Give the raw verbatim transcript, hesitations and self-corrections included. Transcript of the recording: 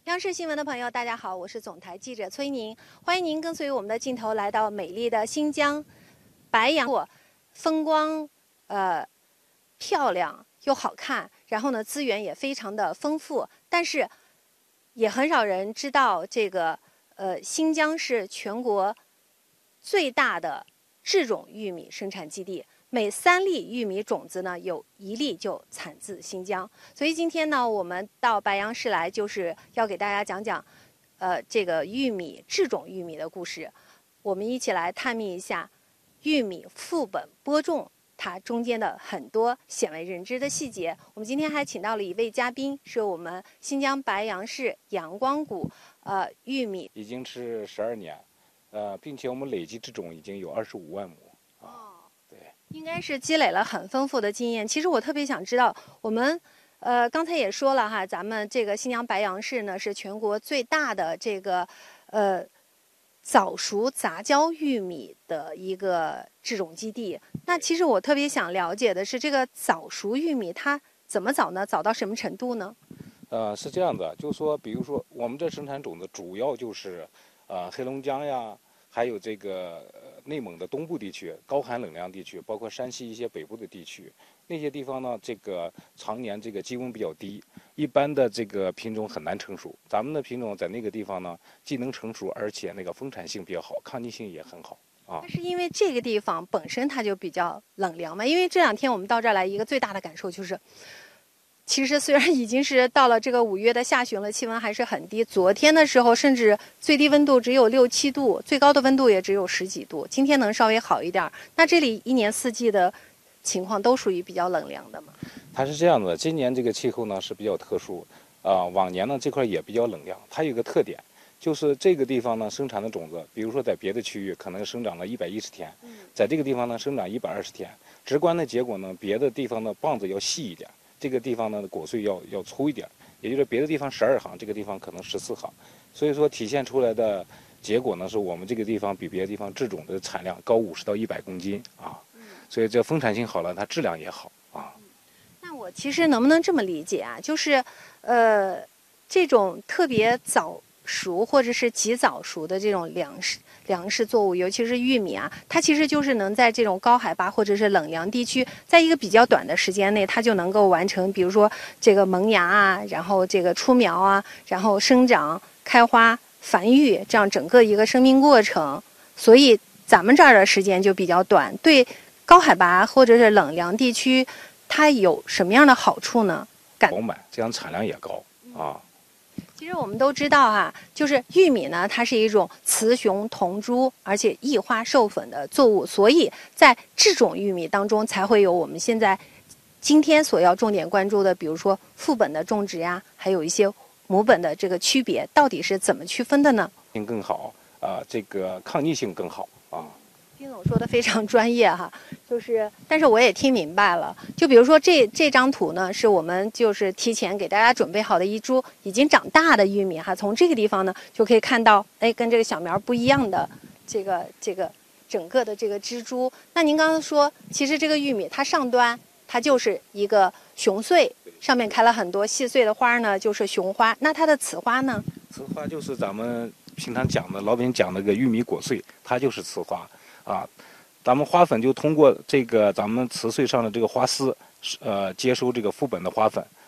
央视新闻的朋友，大家好，我是总台记者崔宁，欢迎您跟随我们的镜头来到美丽的新疆白杨过，风光呃漂亮又好看，然后呢资源也非常的丰富，但是也很少人知道这个呃新疆是全国最大的制种玉米生产基地。每三粒玉米种子呢，有一粒就产自新疆。所以今天呢，我们到白杨市来，就是要给大家讲讲，呃，这个玉米制种玉米的故事。我们一起来探秘一下玉米副本播种它中间的很多鲜为人知的细节。我们今天还请到了一位嘉宾，是我们新疆白杨市阳光谷呃玉米， 已经是十二年，呃，并且我们累计制种已经有二十五万亩。 应该是积累了很丰富的经验。其实我特别想知道，我们呃刚才也说了哈，咱们这个新疆白杨市呢是全国最大的这个呃早熟杂交玉米的一个制种基地。那其实我特别想了解的是，这个早熟玉米它怎么早呢？早到什么程度呢？ 呃，是这样的，就是说，比如说我们这生产种子主要就是呃黑龙江呀，还有这个。内蒙的东部地区、高寒冷凉地区，包括山西一些北部的地区，那些地方呢，这个常年这个气温比较低，一般的这个品种很难成熟。咱们的品种在那个地方呢，既能成熟，而且那个丰产性比较好，抗逆性也很好啊。 那是因为这个地方本身它就比较冷凉嘛。因为这两天我们到这儿来，一个最大的感受就是。其实虽然已经是到了这个五月的下旬了，气温还是很低。昨天的时候，甚至最低温度只有六七度，最高的温度也只有十几度。今天能稍微好一点。那这里一年四季的情况都属于比较冷凉的吗？ 它是这样的，今年这个气候呢是比较特殊，啊、呃，往年呢这块也比较冷凉。它有一个特点，就是这个地方呢生产的种子，比如说在别的区域可能生长了一百一十天，在这个地方呢生长一百二十天。直观的结果呢，别的地方的棒子要细一点。这个地方呢，果穗要要粗一点，也就是别的地方十二行，这个地方可能十四行，所以说体现出来的结果呢，是我们这个地方比别的地方制种的产量高五十到一百公斤啊，所以这丰产性好了，它质量也好啊。 那我其实能不能这么理解啊？就是，呃，这种特别早熟或者是极早熟的这种粮食。粮食作物，尤其是玉米啊，它其实就是能在这种高海拔或者是冷凉地区，在一个比较短的时间内，它就能够完成，比如说这个萌芽啊，然后这个出苗啊，然后生长、开花、繁育，这样整个一个生命过程。所以咱们这儿的时间就比较短。对高海拔或者是冷凉地区，它有什么样的好处呢？ 饱满，这样产量也高啊。 其实我们都知道哈、啊，就是玉米呢，它是一种雌雄同株，而且异花授粉的作物，所以在制种玉米当中才会有我们现在今天所要重点关注的，比如说副本的种植呀，还有一些母本的这个区别，到底是怎么区分的呢？ 性更好啊、呃，这个抗逆性更好啊。 丁总说的非常专业哈，就是，但是我也听明白了。就比如说这这张图呢，是我们就是提前给大家准备好的一株已经长大的玉米哈。从这个地方呢，就可以看到，哎，跟这个小苗不一样的这个这个整个的这个枝株。那您刚刚说，其实这个玉米它上端它就是一个雄穗，上面开了很多细碎的花呢，就是雄花。那它的雌花呢？ 雌花就是咱们平常讲的老百姓讲那个玉米果穗，它就是雌花。啊，咱们花粉就通过这个咱们雌穗上的这个花丝，呃，接收这个副本的花粉，